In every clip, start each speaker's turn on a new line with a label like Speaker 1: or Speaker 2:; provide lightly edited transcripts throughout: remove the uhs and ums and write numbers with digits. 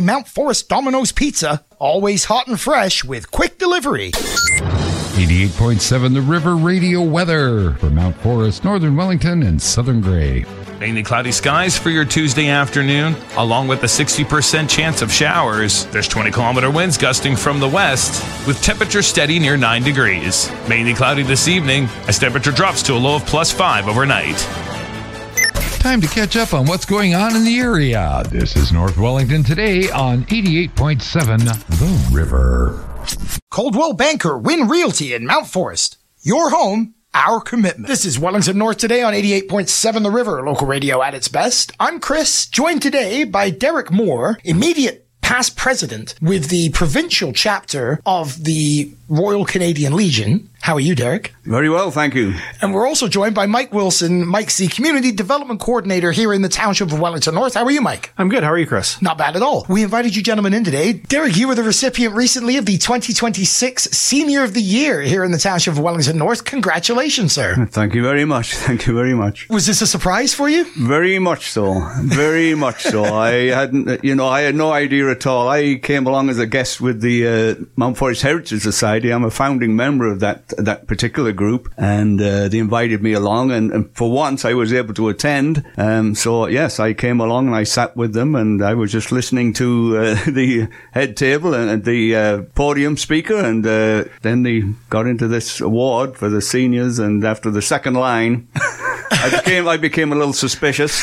Speaker 1: Mount Forest Domino's Pizza. Always hot and fresh with quick delivery.
Speaker 2: 88.7 The River Radio weather for Mount Forest, Northern Wellington, and Southern Grey.
Speaker 3: Mainly cloudy skies for your Tuesday afternoon, along with a 60% chance of showers. There's 20-kilometer winds gusting from the west, with temperature steady near 9 degrees. Mainly cloudy this evening, as temperature drops to a low of +5 overnight.
Speaker 2: Time to catch up on what's going on in the area. This is North Wellington today on 88.7 The River.
Speaker 1: Coldwell Banker Win Realty in Mount Forest. Your home, our commitment. This is Wellington North today on 88.7 The River, local radio at its best. I'm Chris, joined today by Derek Moore, immediate past president with the provincial chapter of the Royal Canadian Legion. How are you, Derek?
Speaker 4: Very well, thank you.
Speaker 1: And we're also joined by Mike Wilson, Mike's the Community Development Coordinator here in the Township of Wellington North. How are you, Mike?
Speaker 5: I'm good. How are you, Chris?
Speaker 1: Not bad at all. We invited you gentlemen in today. Derek, you were the recipient recently of the 2026 Senior of the Year here in the Township of Wellington North. Congratulations, sir.
Speaker 4: Thank you very much. Thank you very much.
Speaker 1: Was this a surprise for you?
Speaker 4: Very much so. Very much so. I had no idea at all. I came along as a guest with the Mount Forest Heritage Society. I'm a founding member of that particular group, and they invited me along, and for once I was able to attend. So yes, I came along and I sat with them, and I was just listening to the head table and the podium speaker, and then they got into this award for the seniors, and after the second line I became a little suspicious.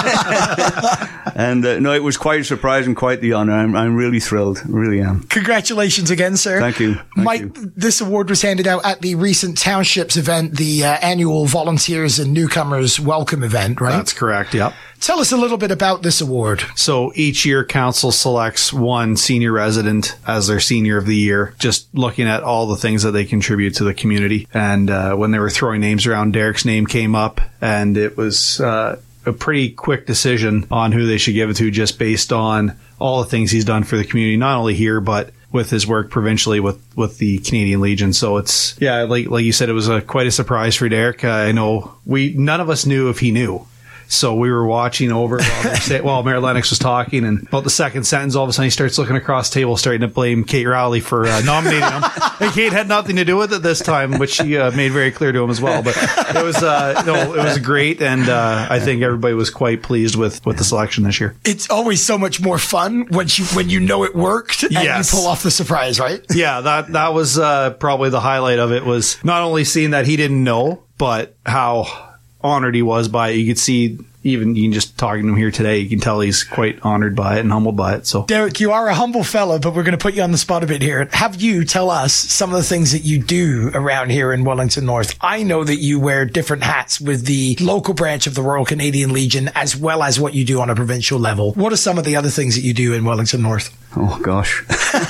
Speaker 4: And no, it was quite a surprise and quite the honor. I'm really thrilled, really am.
Speaker 1: Congratulations again, sir.
Speaker 4: Thank you.
Speaker 1: Mike, this award was handed out at the recent Townships event, the annual Volunteers and Newcomers Welcome event, right?
Speaker 5: That's correct, yep.
Speaker 1: Tell us a little bit about this award.
Speaker 5: So each year, council selects one senior resident as their Senior of the Year, just looking at all the things that they contribute to the community. And when they were throwing names around, Derek's name came up, and it was a pretty quick decision on who they should give it to, just based on all the things he's done for the community, not only here, but with his work provincially with the Canadian Legion. So it's, yeah, like you said, it was quite a surprise for Derek. I know none of us knew if he knew. So we were watching over while Mayor Lennox was talking, and about the second sentence, all of a sudden he starts looking across the table, starting to blame Kate Rowley for nominating him. And Kate had nothing to do with it this time, which she made very clear to him as well. But it was it was great, and I think everybody was quite pleased with the selection this year.
Speaker 1: It's always so much more fun when you know it worked and
Speaker 5: yes.
Speaker 1: You pull off the surprise, right?
Speaker 5: Yeah, that was probably the highlight of it, was not only seeing that he didn't know, but how honored he was by it. You could see, even you can just talking to him here today, you can tell he's quite honored by it and humbled by it. So,
Speaker 1: Derek, you are a humble fella, but we're going to put you on the spot a bit here. Have you tell us some of the things that you do around here in Wellington North? I know that you wear different hats with the local branch of the Royal Canadian Legion, as well as what you do on a provincial level. What are some of the other things that you do in Wellington North?
Speaker 4: Oh, gosh.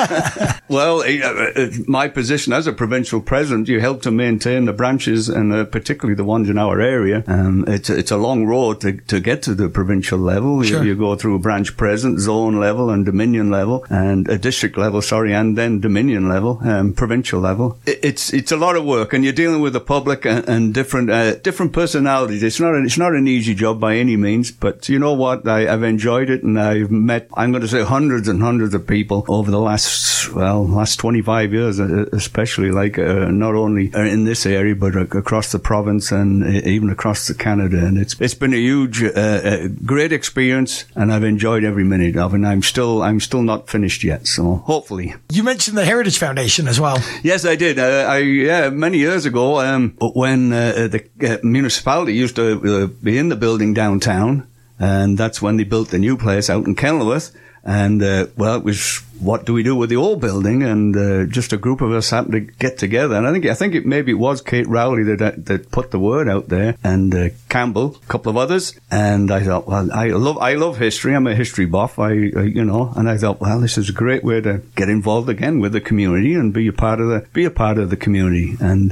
Speaker 4: Well, my position as a provincial president, you help to maintain the branches, and particularly the ones in our area. It's a long road to get to the provincial level.
Speaker 1: Sure.
Speaker 4: You go through branch president, zone level, and dominion level, and a district level, and then dominion level, provincial level. It's a lot of work, and you're dealing with the public and different personalities. It's not an easy job by any means, but you know what? I've enjoyed it, and I've met, I'm going to say, hundreds and hundreds of people over the last 25 years, especially, not only in this area, but across the province and even across Canada. And it's been a huge, great experience, and I've enjoyed every minute of it. And I'm still not finished yet. So hopefully.
Speaker 1: You mentioned the Heritage Foundation as well.
Speaker 4: Yes, I did. Many years ago, when the municipality used to be in the building downtown, and that's when they built the new place out in Kenilworth. And, it was, what do we do with the old building? And just a group of us happened to get together. And I think maybe it was Kate Rowley that put the word out there, and Campbell, a couple of others. And I thought, well, I love history. I'm a history buff. And I thought, well, this is a great way to get involved again with the community and be a part of the community. And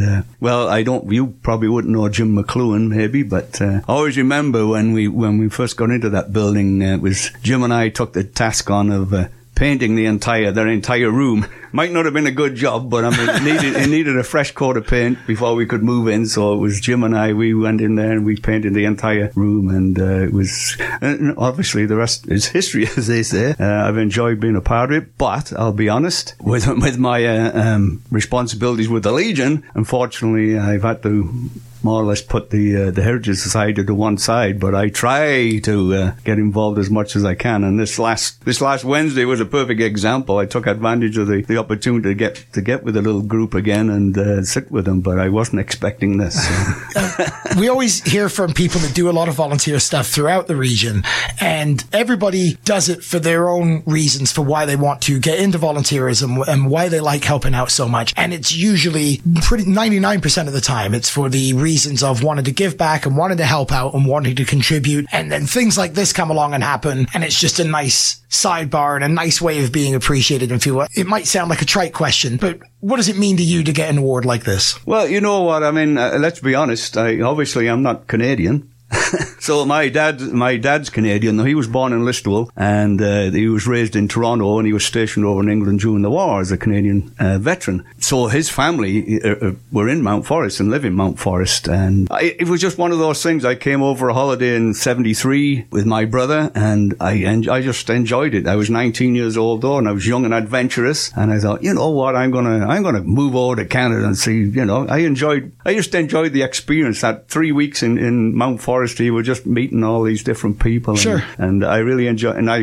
Speaker 4: you probably wouldn't know Jim McLuhan maybe, but I always remember when we first got into that building, it was Jim and I took the task on of painting their entire room. Might not have been a good job, but I mean, it needed a fresh coat of paint before we could move in. So it was Jim and I. We went in there and we painted the entire room, and it was obviously the rest is history, as they say. I've enjoyed being a part of it, but I'll be honest, with my responsibilities with the Legion, unfortunately, I've had to more or less put the Heritage Society to one side, but I try to get involved as much as I can. And this last Wednesday was a perfect example. I took advantage of the opportunity to get with a little group again and sit with them, but I wasn't expecting this. So.
Speaker 1: We always hear from people that do a lot of volunteer stuff throughout the region, and everybody does it for their own reasons for why they want to get into volunteerism and why they like helping out so much. And it's usually 99% of the time, it's for the reasons of wanting to give back and wanting to help out and wanting to contribute. And then things like this come along and happen, and it's just a nice sidebar and a nice way of being appreciated and feel. It might sound like a trite question, but what does it mean to you to get an award like this?
Speaker 4: Well, you know what, I mean, let's be honest. Obviously, I'm not Canadian. So my dad's Canadian. He was born in Listowel, and he was raised in Toronto, and he was stationed over in England during the war as a Canadian veteran. So his family were in Mount Forest and live in Mount Forest, and it was just one of those things. I came over a holiday in '73 with my brother, and I just enjoyed it. I was 19 years old though, and I was young and adventurous, and I thought, you know what, I'm gonna move over to Canada and see. You know, I just enjoyed the experience. That 3 weeks in Mount Forest, you were just meeting all these different people.
Speaker 1: Sure.
Speaker 4: And I really enjoyed, and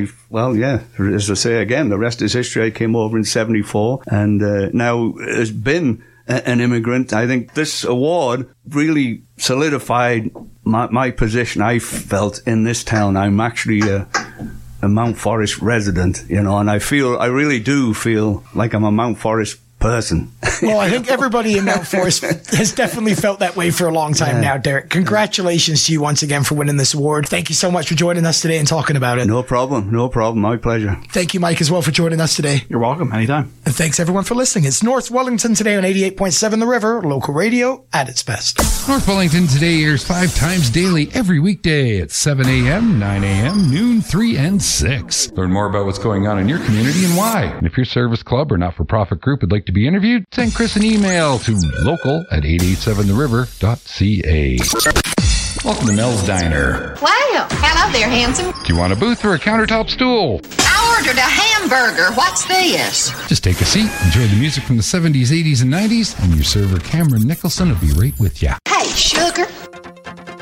Speaker 4: as I say again, the rest is history. I came over in '74, and now has been an immigrant. I think this award really solidified my position. I felt in this town, I'm actually a Mount Forest resident, you know, and I really do feel like I'm a Mount Forest person.
Speaker 1: Well, I think everybody in Mount Forest has definitely felt that way for a long time now, Derek. Congratulations to you once again for winning this award. Thank you so much for joining us today and talking about it.
Speaker 4: No problem. My pleasure.
Speaker 1: Thank you, Mike, as well, for joining us today.
Speaker 5: You're welcome. Anytime.
Speaker 1: And thanks, everyone, for listening. It's North Wellington today on 88.7 The River, local radio at its best.
Speaker 2: North Wellington Today airs 5 times daily every weekday at 7 a.m., 9 a.m., noon, 3, and 6. Learn more about what's going on in your community and why. And if your service club or not-for-profit group would like to be interviewed, send Chris an email to local@887theriver.ca. Welcome to Mel's Diner.
Speaker 6: Well, hello there, handsome.
Speaker 2: Do you want a booth or a countertop stool?
Speaker 6: I ordered a hamburger. What's this?
Speaker 2: Just take a seat, enjoy the music from the 70s, 80s, and 90s, and your server Cameron Nicholson will be right with you.
Speaker 6: Hey, sugar,